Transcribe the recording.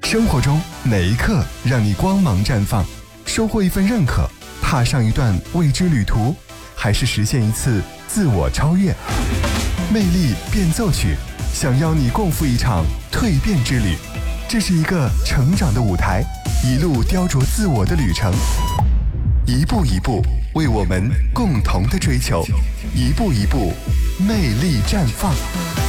生活中哪一刻让你光芒绽放？收获一份认可，踏上一段未知旅途，还是实现一次自我超越？魅力变奏曲，想邀你共赴一场蜕变之旅。这是一个成长的舞台，一路雕琢自我的旅程，一步一步为我们共同的追求，一步一步魅力绽放。